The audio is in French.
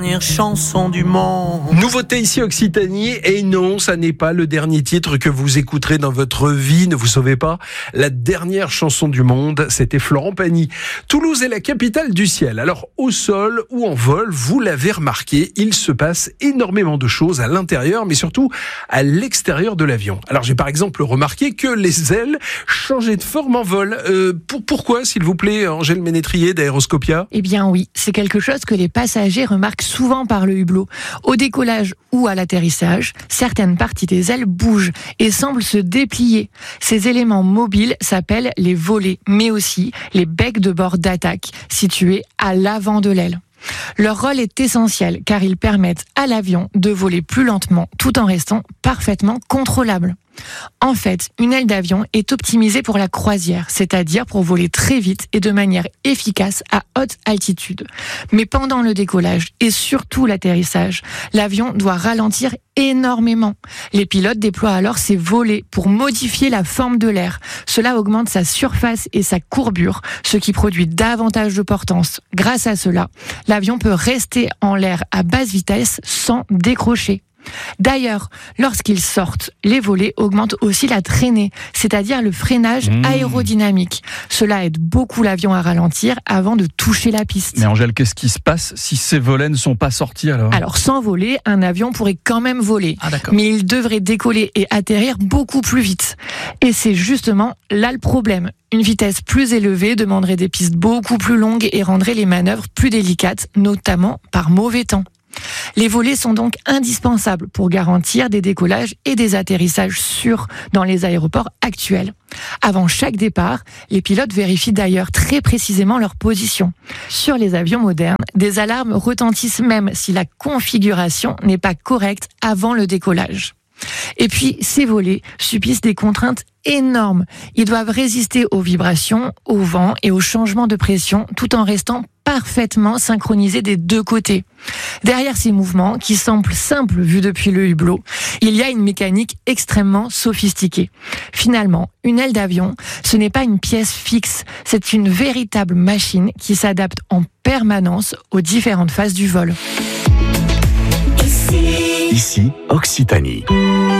Dernière chanson du monde. Nouveauté ici Occitanie, et non, ça n'est pas le dernier titre que vous écouterez dans votre vie, ne vous sauvez pas. La dernière chanson du monde, c'était Florent Pagny. Toulouse est la capitale du ciel. Alors au sol ou en vol, vous l'avez remarqué, il se passe énormément de choses à l'intérieur, mais surtout à l'extérieur de l'avion. Alors j'ai par exemple remarqué que les ailes changeaient de forme en vol. Pourquoi, s'il vous plaît, Angèle Ménétrier d'Aéroscopia ? Eh bien oui, c'est quelque chose que les passagers remarquent souvent par le hublot. Au décollage ou à l'atterrissage, certaines parties des ailes bougent et semblent se déplier. Ces éléments mobiles s'appellent les volets, mais aussi les becs de bord d'attaque, situés à l'avant de l'aile. Leur rôle est essentiel car ils permettent à l'avion de voler plus lentement tout en restant parfaitement contrôlable. En fait, une aile d'avion est optimisée pour la croisière, c'est-à-dire pour voler très vite et de manière efficace à haute altitude. Mais pendant le décollage et surtout l'atterrissage, l'avion doit ralentir énormément. Les pilotes déploient alors ces volets pour modifier la forme de l'air. Cela augmente sa surface et sa courbure, ce qui produit davantage de portance. Grâce à cela, l'avion peut rester en l'air à basse vitesse sans décrocher. D'ailleurs, lorsqu'ils sortent, les volets augmentent aussi la traînée, c'est-à-dire le freinage aérodynamique. Cela aide beaucoup l'avion à ralentir avant de toucher la piste. Mais Angèle, qu'est-ce qui se passe si ces volets ne sont pas sortis alors ? Alors, sans voler, un avion pourrait quand même voler. Mais il devrait décoller et atterrir beaucoup plus vite. Et c'est justement là le problème. Une vitesse plus élevée demanderait des pistes beaucoup plus longues et rendrait les manœuvres plus délicates, notamment par mauvais temps. Les volets sont donc indispensables pour garantir des décollages et des atterrissages sûrs dans les aéroports actuels. Avant chaque départ, les pilotes vérifient d'ailleurs très précisément leur position. Sur les avions modernes, des alarmes retentissent même si la configuration n'est pas correcte avant le décollage. Et puis, ces volets subissent des contraintes énormes. Ils doivent résister aux vibrations, au vent et aux changements de pression tout en restant parfaitement synchronisés des deux côtés. Derrière ces mouvements, qui semblent simples vus depuis le hublot, il y a une mécanique extrêmement sophistiquée. Finalement, une aile d'avion, ce n'est pas une pièce fixe, c'est une véritable machine qui s'adapte en permanence aux différentes phases du vol. Ici, Occitanie.